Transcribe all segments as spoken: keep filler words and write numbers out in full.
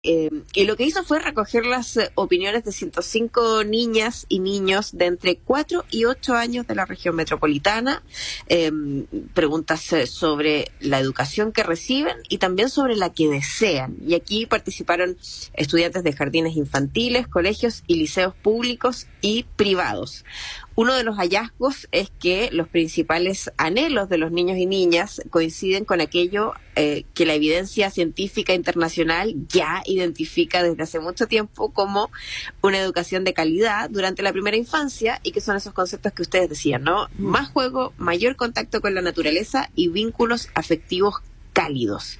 Eh, y lo que hizo fue recoger las eh, opiniones de ciento cinco niñas y niños de entre cuatro y ocho años de la región metropolitana, eh, preguntas eh, sobre la educación que reciben y también sobre la que desean. Y aquí participaron estudiantes de jardines infantiles, colegios y liceos públicos y privados. Uno de los hallazgos es que los principales anhelos de los niños y niñas coinciden con aquello eh, que la evidencia científica internacional ya identifica desde hace mucho tiempo como una educación de calidad durante la primera infancia, y que son esos conceptos que ustedes decían, ¿no? Más juego, mayor contacto con la naturaleza y vínculos afectivos cálidos.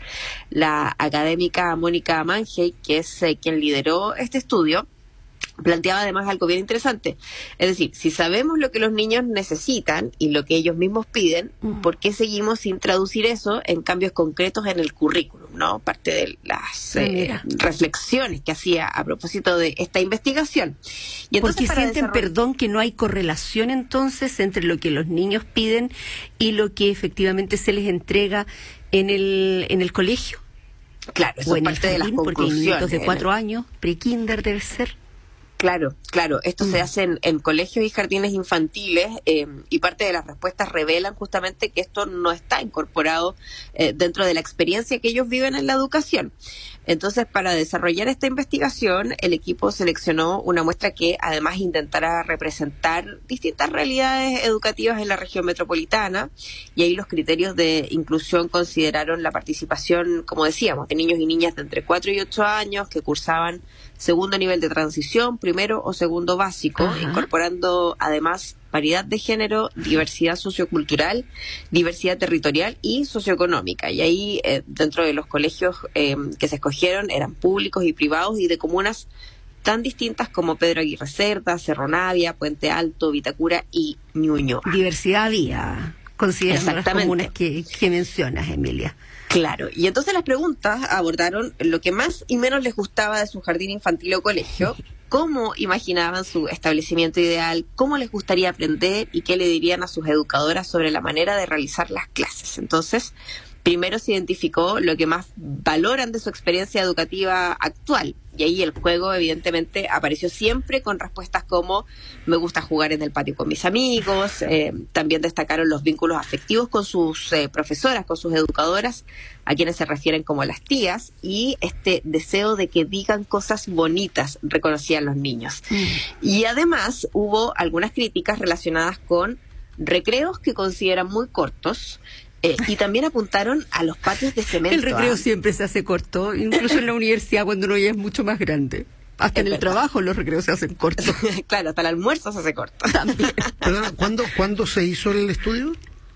La académica Mónica Mangey, que es eh, quien lideró este estudio, planteaba además algo bien interesante. Es decir, si sabemos lo que los niños necesitan y lo que ellos mismos piden, ¿por qué seguimos sin traducir eso en cambios concretos en el currículum, ¿no? Parte de las eh, reflexiones que hacía a propósito de esta investigación. Y entonces, porque sienten, desarroll... perdón, que no hay correlación entonces entre lo que los niños piden y lo que efectivamente se les entrega en el, en el colegio. Claro, eso es parte de las conclusiones. Porque hay niños de cuatro años, pre-kinder debe ser. Claro, claro. Esto mm. se hace en, en colegios y jardines infantiles eh, y parte de las respuestas revelan justamente que esto no está incorporado eh, dentro de la experiencia que ellos viven en la educación. Entonces, para desarrollar esta investigación, el equipo seleccionó una muestra que además intentara representar distintas realidades educativas en la región metropolitana, y ahí los criterios de inclusión consideraron la participación, como decíamos, de niños y niñas de entre cuatro y ocho años que cursaban segundo nivel de transición, primero o segundo básico, Ajá. incorporando además paridad de género, diversidad sociocultural, diversidad territorial y socioeconómica. Y ahí, eh, dentro de los colegios eh, que se escogieron, eran públicos y privados y de comunas tan distintas como Pedro Aguirre Cerda, Cerro Navia, Puente Alto, Vitacura y Ñuñoa. Diversidad había, considerando las comunas que, que mencionas, Emilia. Claro, y entonces las preguntas abordaron lo que más y menos les gustaba de su jardín infantil o colegio, cómo imaginaban su establecimiento ideal, cómo les gustaría aprender y qué le dirían a sus educadoras sobre la manera de realizar las clases. Entonces, primero se identificó lo que más valoran de su experiencia educativa actual, y ahí el juego evidentemente apareció siempre con respuestas como me gusta jugar en el patio con mis amigos. Eh, también destacaron los vínculos afectivos con sus eh, profesoras, con sus educadoras, a quienes se refieren como las tías, y este deseo de que digan cosas bonitas, reconocían los niños. Mm. Y además hubo algunas críticas relacionadas con recreos que consideran muy cortos. Eh, y también apuntaron a los patios de cemento. El recreo ¿ah? siempre se hace corto, incluso en la universidad cuando uno ya es mucho más grande. Hasta es en verdad. El trabajo los recreos se hacen cortos. Claro, hasta el almuerzo se hace corto. También. Perdona, ¿cuándo, ¿cuándo se hizo el estudio?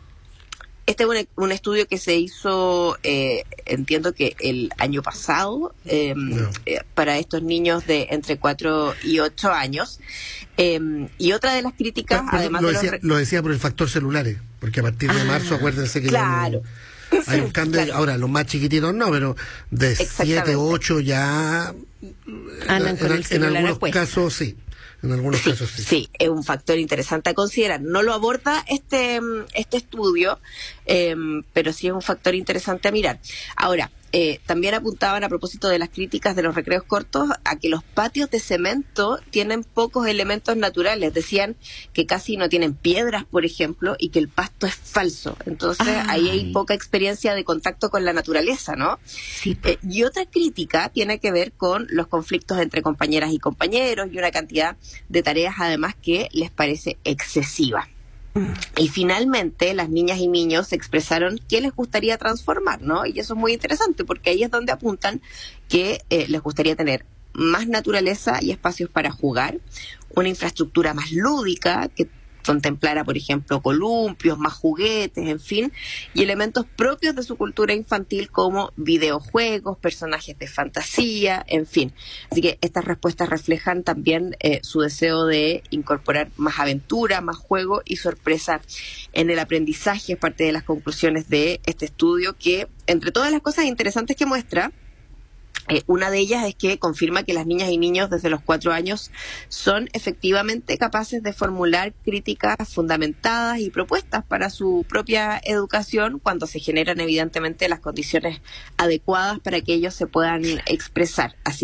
Este es un, un estudio que se hizo, eh, entiendo que el año pasado, eh, no. eh, para estos niños de entre cuatro y ocho años. Eh, y otra de las críticas, pero, además lo de decía, los... Lo decía por el factor celulares, porque a partir de ah, marzo, acuérdense que claro. ya no, hay un cambio. Claro. Ahora, los más chiquititos no, pero de siete, ocho ya... Andan con en, el celular en algunos apuesto. casos sí. En algunos sí, casos sí. Sí, es un factor interesante a considerar. No lo aborda este, este estudio, eh, pero sí es un factor interesante a mirar. Ahora, eh, también apuntaban a propósito de las críticas de los recreos cortos a que los patios de cemento tienen pocos elementos naturales. Decían que casi no tienen piedras, por ejemplo, y que el pasto es falso. Entonces, Ay. ahí hay poca experiencia de contacto con la naturaleza, ¿no? Sí. Eh, y otra crítica tiene que ver con los conflictos entre compañeras y compañeros y una cantidad de tareas, además, que les parece excesiva. Y finalmente las niñas y niños expresaron qué les gustaría transformar, ¿no? Y eso es muy interesante porque ahí es donde apuntan que eh, les gustaría tener más naturaleza y espacios para jugar, una infraestructura más lúdica que contemplara, por ejemplo, columpios, más juguetes, en fin, y elementos propios de su cultura infantil como videojuegos, personajes de fantasía, en fin. Así que estas respuestas reflejan también eh, su deseo de incorporar más aventura, más juego y sorpresa en el aprendizaje. Es parte de las conclusiones de este estudio que, entre todas las cosas interesantes que muestra, Eh, una de ellas es que confirma que las niñas y niños desde los cuatro años son efectivamente capaces de formular críticas fundamentadas y propuestas para su propia educación cuando se generan evidentemente las condiciones adecuadas para que ellos se puedan expresar. Así